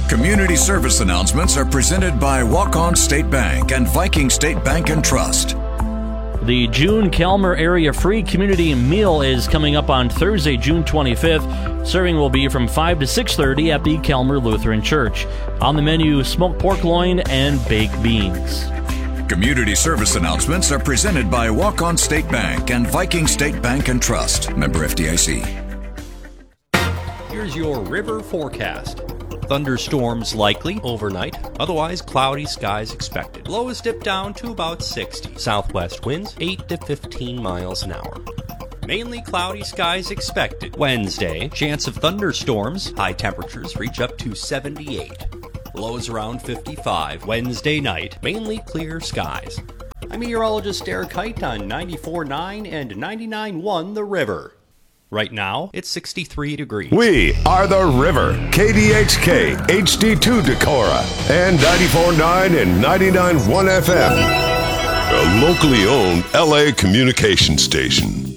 Community service announcements are presented by Walk-On State Bank and Viking State Bank and Trust. The June Calmer Area Free Community Meal is coming up on Thursday, June 25th. Serving will be from 5 to 6:30 at the Calmer Lutheran Church. On the menu, smoked pork loin and baked beans. Community service announcements are presented by Walk-On State Bank and Viking State Bank and Trust. Member FDIC. Here's your river forecast. Thunderstorms likely overnight, otherwise cloudy skies expected. Lows dip down to about 60. Southwest winds 8 to 15 miles an hour. Mainly cloudy skies expected. Wednesday, chance of thunderstorms. High temperatures reach up to 78. Lows around 55. Wednesday night, mainly clear skies. I'm meteorologist Eric Kite on 94.9 and 99.1 The River. Right now, it's 63 degrees. We are The River, KDHK, HD2 Decorah, and 94.9 and 99.1 FM. A locally owned LA communication station.